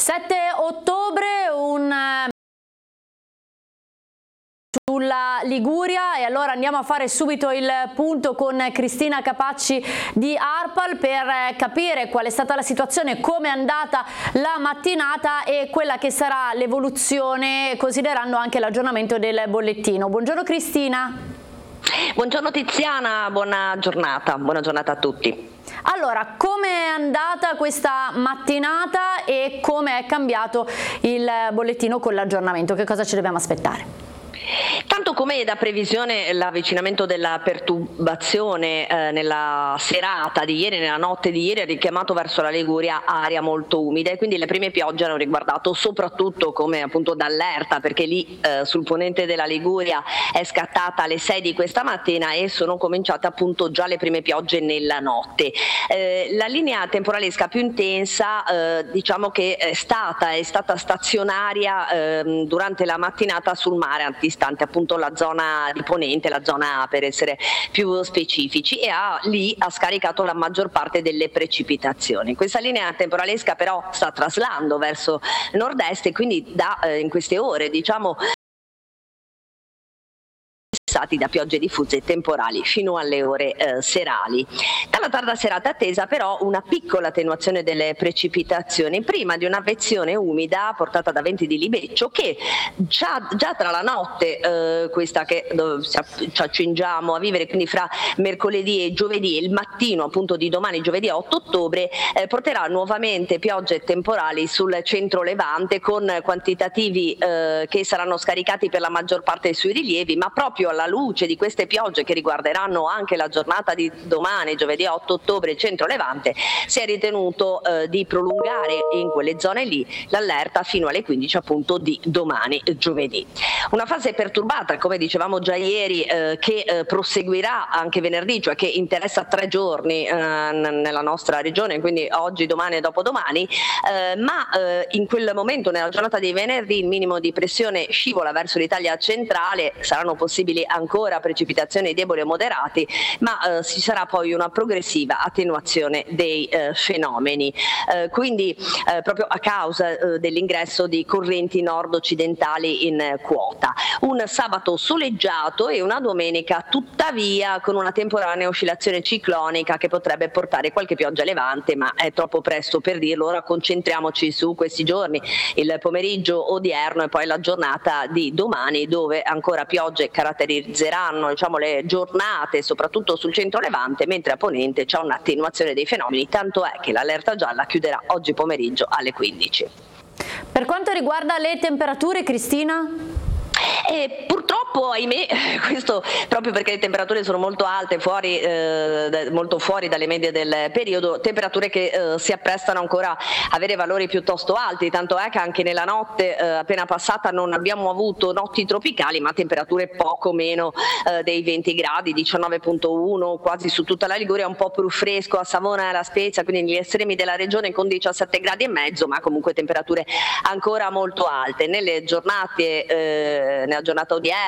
7 ottobre, sulla Liguria, e allora andiamo a fare subito il punto con Cristina Capacci di ARPAL per capire qual è stata la situazione, come è andata la mattinata e quella che sarà l'evoluzione, considerando anche l'aggiornamento del bollettino. Buongiorno Cristina. Buongiorno Tiziana, buona giornata a tutti. Allora, come è andata questa mattinata e come è cambiato il bollettino con l'aggiornamento? Che cosa ci dobbiamo aspettare? Tanto come da previsione l'avvicinamento della perturbazione nella serata di ieri, nella notte di ieri, ha richiamato verso la Liguria aria molto umida e quindi le prime piogge hanno riguardato soprattutto, come appunto d'allerta, perché lì sul ponente della Liguria è scattata alle 6 di questa mattina e sono cominciate appunto già le prime piogge nella notte. La linea temporalesca più intensa diciamo che è stata stazionaria durante la mattinata sul mare antistante appunto la zona di ponente, la zona A per essere più specifici, e lì ha scaricato la maggior parte delle precipitazioni. Questa linea temporalesca però sta traslando verso nord-est e quindi in queste ore diciamo da piogge diffuse e temporali fino alle ore serali. Dalla tarda serata attesa però una piccola attenuazione delle precipitazioni prima di un'avvezione umida portata da venti di libeccio che già tra la notte questa che ci accingiamo a vivere, quindi fra mercoledì e giovedì e il mattino appunto di domani, giovedì 8 ottobre, porterà nuovamente piogge temporali sul centro levante con quantitativi che saranno scaricati per la maggior parte sui rilievi, ma proprio alla luce di queste piogge che riguarderanno anche la giornata di domani, giovedì 8 ottobre, il centro levante, si è ritenuto di prolungare in quelle zone lì l'allerta fino alle 15 appunto di domani, giovedì. Una fase perturbata, come dicevamo già ieri, che proseguirà anche venerdì, cioè che interessa 3 giorni nella nostra regione, quindi oggi, domani e dopodomani, ma in quel momento, nella giornata di venerdì, il minimo di pressione scivola verso l'Italia centrale, saranno possibili ancora precipitazioni deboli o moderati, ma ci sarà poi una progressiva attenuazione dei fenomeni, quindi proprio a causa dell'ingresso di correnti nord-occidentali in quota. Un sabato soleggiato e una domenica tuttavia con una temporanea oscillazione ciclonica che potrebbe portare qualche pioggia levante, ma è troppo presto per dirlo. Ora concentriamoci su questi giorni, il pomeriggio odierno e poi la giornata di domani, dove ancora piogge caratterizzeranno diciamo le giornate soprattutto sul centro levante, mentre a ponente c'è un'attenuazione dei fenomeni, tanto è che l'allerta gialla chiuderà oggi pomeriggio alle 15. Per quanto riguarda le temperature, Cristina? E purtroppo, ahimè, questo proprio perché le temperature sono molto alte, molto fuori dalle medie del periodo, temperature che si apprestano ancora a avere valori piuttosto alti, tanto è che anche nella notte appena passata non abbiamo avuto notti tropicali, ma temperature poco meno dei 20 gradi, 19,1 quasi su tutta la Liguria, un po' più fresco a Savona e alla Spezia, quindi negli estremi della regione con 17 gradi e mezzo, ma comunque temperature ancora molto alte. Nella giornata odierna